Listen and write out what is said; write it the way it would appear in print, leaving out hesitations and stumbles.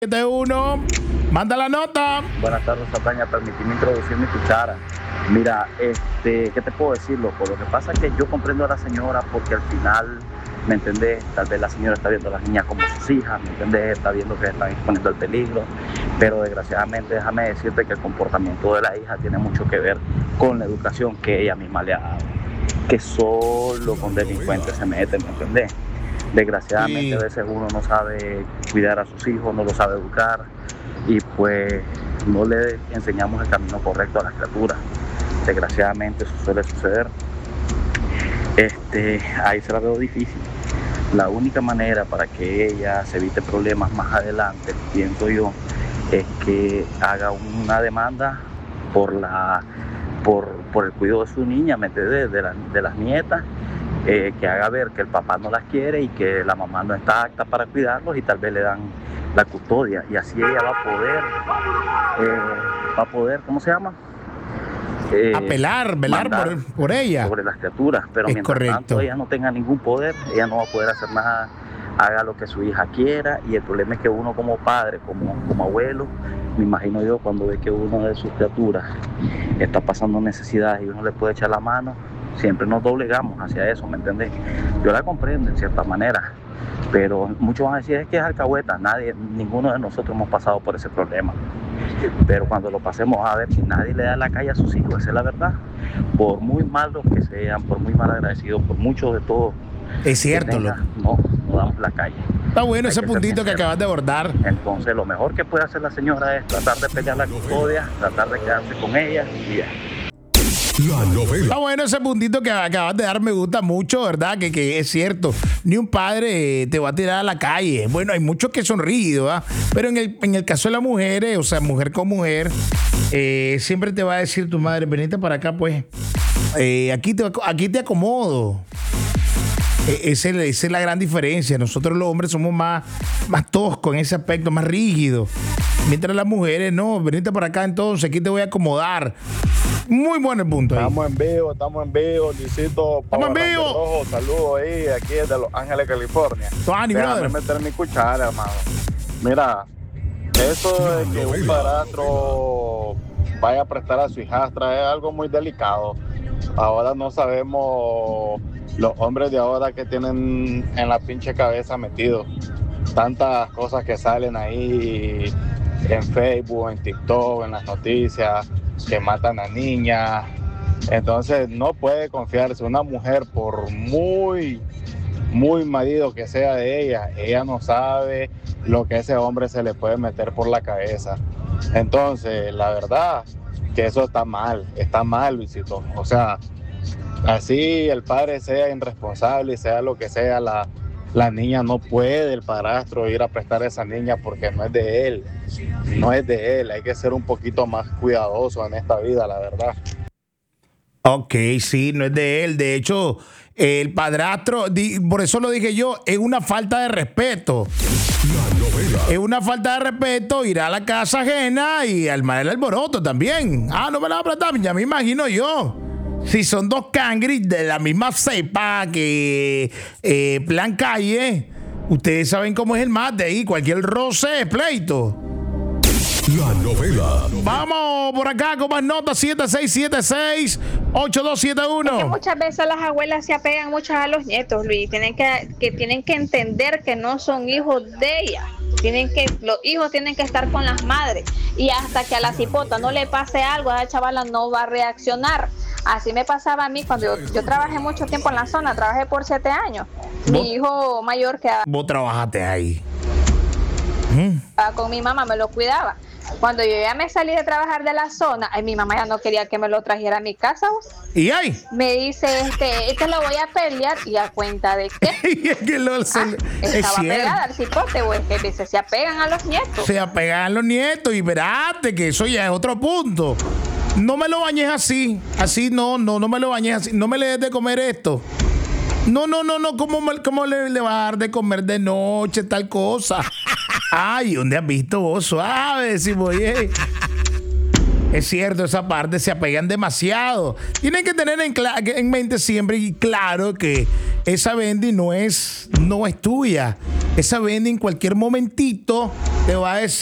971, manda la nota. Buenas tardes, Saldaña. Permíteme introducir mi cuchara. Mira, ¿qué te puedo decir, loco? Lo que pasa es que yo comprendo a la señora porque al final, ¿me entendés? Tal vez la señora está viendo a las niñas como sus hijas, ¿me entendés? Está viendo que están exponiendo el peligro, pero desgraciadamente déjame decirte que el comportamiento de la hija tiene mucho que ver con la educación que ella misma le ha dado, que solo con delincuentes se meten, ¿me entendés? Desgraciadamente a veces uno no sabe cuidar a sus hijos, no lo sabe educar y pues no le enseñamos el camino correcto a las criaturas. Desgraciadamente eso suele suceder. Ahí se la veo difícil. La única manera para que ella se evite problemas más adelante, pienso yo, es que haga una demanda por el cuidado de su niña, ¿me entiendes? De las nietas, que haga ver que el papá no las quiere y que la mamá no está apta para cuidarlos y tal vez le dan la custodia y así ella va a poder, ¿cómo se llama? Velar por ella. Sobre las criaturas, pero es mientras correcto. tanto ella no tenga ningún poder, ella no va a poder hacer nada, haga lo que su hija quiera y el problema es que uno como padre, como abuelo, me imagino yo cuando ve que uno de sus criaturas está pasando necesidades y uno le puede echar la mano, siempre nos doblegamos hacia eso, ¿me entendés? Yo la comprendo en cierta manera, pero muchos van a decir es que es alcahueta, ninguno de nosotros hemos pasado por ese problema. Pero cuando lo pasemos a ver si nadie le da la calle a sus hijos, esa es la verdad. Por muy malos que sean, por muy mal agradecidos, por mucho de todo. Es cierto, no damos la calle. Está bueno ese puntito que acabas de abordar. Entonces lo mejor que puede hacer la señora es tratar de pelear la custodia, tratar de quedarse con ella y ya. La novela. Está bueno ese puntito que acabas de dar, me gusta mucho, ¿verdad? Que es cierto. Ni un padre te va a tirar a la calle. Bueno, hay muchos que son rígidos, ¿verdad? Pero en el caso de las mujeres, o sea, mujer con mujer, siempre te va a decir tu madre, venite para acá, pues. Aquí te acomodo. Esa es la gran diferencia. Nosotros los hombres somos más toscos en ese aspecto, más rígidos. Mientras las mujeres, no, venite para acá entonces, aquí te voy a acomodar. Muy bueno el punto ahí. Estamos en vivo, Luisito. Estamos en vivo. Rojo, saludos ahí, aquí desde Los Ángeles, California. Déjame meter mi cuchara, hermano. Mira, eso de que un padrastro vaya a prestar a su hijastra es algo muy delicado. Ahora no sabemos los hombres de ahora que tienen en la pinche cabeza metidos. Tantas cosas que salen ahí en Facebook, en TikTok, en las noticias, que matan a niñas. Entonces no puede confiarse. Una mujer, por muy marido que sea de ella no sabe lo que ese hombre se le puede meter por la cabeza. Entonces, la verdad que eso está mal, Luisito. O sea, así el padre sea irresponsable y sea lo que sea, la niña no puede, el padrastro, ir a prestar a esa niña porque no es de él. Hay que ser un poquito más cuidadoso en esta vida, la verdad. Ok, sí, no es de él. De hecho, el padrastro, por eso lo dije yo, es una falta de respeto. Es una falta de respeto ir a la casa ajena y armar el alboroto también. No me la va a prestar, ya me imagino yo. Si son dos cangris de la misma cepa que plan calle, ustedes saben cómo es el mate ahí, cualquier roce es pleito. La novela. Vamos por acá con más notas, 7676-8271. Es que muchas veces las abuelas se apegan mucho a los nietos, Luis. Tienen que entender que no son hijos de ella. Los hijos tienen que estar con las madres. Y hasta que a la cipota no le pase algo, a la chavala no va a reaccionar. Así me pasaba a mí cuando yo trabajé mucho tiempo en la zona, trabajé por 7 años. Mi hijo mayor que... Vos trabajaste ahí. Con mi mamá me lo cuidaba. Cuando yo ya me salí de trabajar de la zona, mi mamá ya no quería que me lo trajera a mi casa. ¿Y ahí? Me dice, te lo voy a pelear. ¿Y a cuenta de qué? Estaba pegada al cipote, güey, que dice, se apegan a los nietos. Se apegan a los nietos y verate que eso ya es otro punto. No me lo bañes así. Así no me lo bañes así. No me le des de comer esto. No. ¿Cómo le vas a dar de comer de noche tal cosa? Ay, ¿dónde has visto vos? Suave, si voy. Es cierto, esa parte se apegan demasiado. Tienen que tener en mente siempre y claro que esa Bendy no es tuya. Esa Bendy en cualquier momentito te va a decir